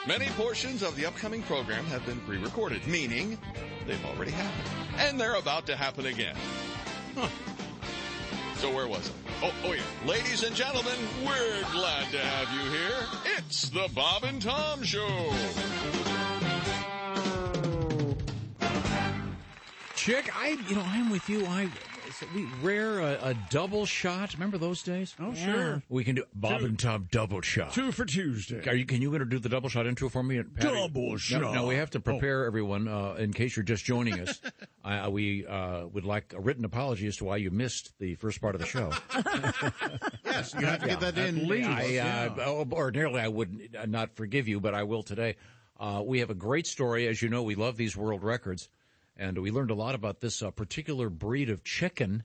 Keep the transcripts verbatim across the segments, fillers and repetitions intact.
Many portions of the upcoming program have been pre-recorded, meaning they've already happened. And they're about to happen again. Huh. So where was it? Oh, oh yeah. Ladies and gentlemen, we're glad to have you here. It's the Bob and Tom Show. Chick, I, you know, I'm with you. I, we rare a, a double shot. Remember those days? Oh, yeah. Sure. We can do Bob Two. and Tom double shot. Two for Tuesday. Are you? Can you going to do the double shot intro for me? Patty? Double shot. No, no, we have to prepare oh. everyone uh, in case you're just joining us. uh, we uh, would like a written apology as to why you missed the first part of the show. Yes, you have to yeah, get that in. Least, I, uh, yeah. Ordinarily, I would not forgive you, but I will today. Uh, we have a great story. As you know, we love these world records. And we learned a lot about this uh, particular breed of chicken,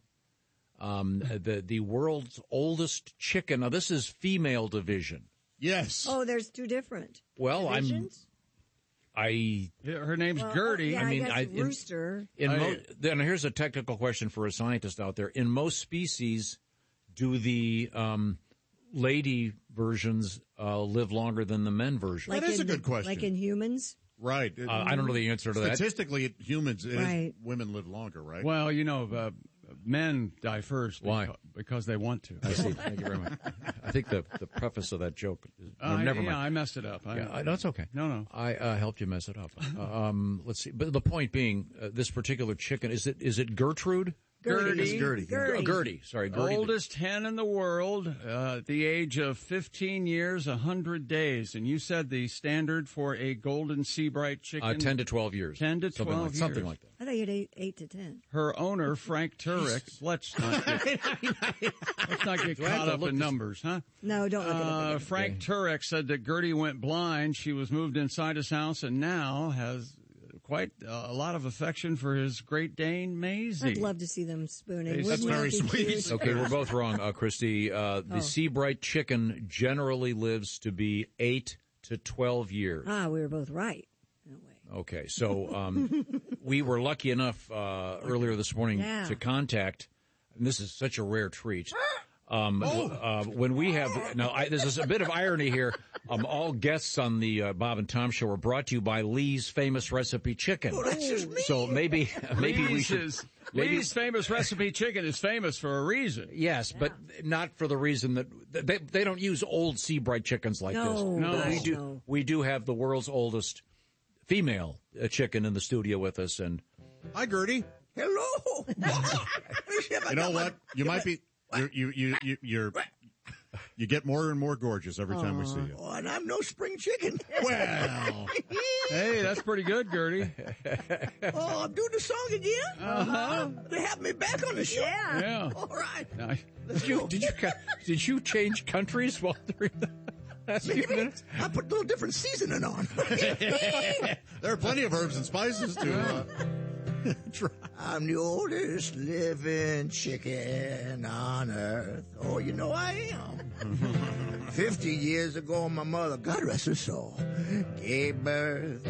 um, the the world's oldest chicken. Now, this is female division. Yes. Oh, there's two different Well, divisions? I'm... I... Yeah, her name's well, Gertie. Yeah, I mean, I guess I, in, rooster. In I, mo- then here's a technical question for a scientist out there. In most species, do the um, lady versions uh, live longer than the men versions? Like that is in, a good question. Like in humans? Right. Uh, I don't know the answer to that. Statistically, humans, it Right. is, women live longer, right? Well, you know, uh, men die first. Why? Because, because they want to. I see. Thank you very much. I think the the preface of that joke is... Uh, no, never yeah, mind. I messed it up. I, Yeah, no, it's okay. No, no. I uh, helped you mess it up. Uh, um, let's see. But the point being, uh, this particular chicken, is it is it Gertrude? Gertie. It's Gertie. Gertie. Uh, Gertie. Sorry, Gertie. Oldest hen in the world, uh, at the age of fifteen years, one hundred days. And you said the standard for a golden sea bright chicken? Uh, ten to twelve years. ten to something twelve like, years. Something like that. I thought you had eight, eight to ten. Her owner, Frank Turek, let's not get, let's not get Do I have caught to up look in this- numbers, huh? No, don't look it Uh, up again. Frank Turek said that Gertie went blind. She was moved inside his house and now has quite uh, a lot of affection for his Great Dane, Maisie. I'd love to see them spooning. That's Wouldn't that very be sweet. cute? Okay, we're both wrong, uh, Christy. Uh, the Oh. sea bright chicken generally lives to be eight to twelve years. Ah, we were both right. No way. Okay, so um, we were lucky enough uh, earlier this morning Yeah. to contact, and this is such a rare treat. Um, uh, when we have now, I, there's a bit of irony here. Um, all guests on the uh, Bob and Tom Show are brought to you by Lee's Famous Recipe Chicken. So maybe, maybe we Lee's should. is- maybe- Lee's famous recipe chicken is famous for a reason. Yes, but not for the reason that they they don't use old sea bright chickens like this. No, No. But we gosh, do. no. We do have the world's oldest female uh, chicken in the studio with us, and Hi, Gertie. Hello. You know what? You might be, you're, you, you, you, you're, you get more and more gorgeous every time we see you. Oh, and I'm no spring chicken. Well, Hey, that's pretty good, Gertie. Oh, I'm doing the song again? Uh-huh. They have me back on the show. Yeah. Yeah. All right. Nice. Let's did you go. did you ca- did you change countries while during the last few Maybe minutes? I put a little different seasoning on. there are plenty of herbs and spices to uh, try. I'm the oldest living chicken on earth. Oh, you know I am. Fifty years ago, my mother, God rest her soul, gave birth.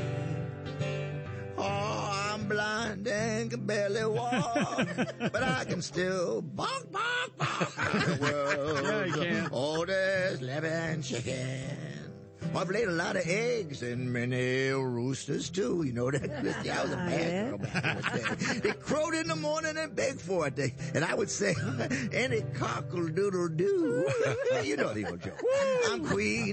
Oh, I'm blind and can barely walk, but I can still bark, bark, bark. The world's Yeah, you can. oldest living chicken. I've laid a lot of eggs and many roosters too. You know that, Christy? I was a bad girl back in the day. They crowed in the morning and begged for it. They, and I would say, any cockle-doodle-doo. You know the old joke. I'm queen